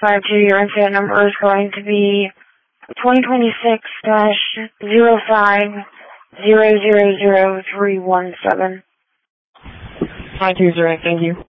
552, your incident number is going to be 2026-05000317. 520, thank you.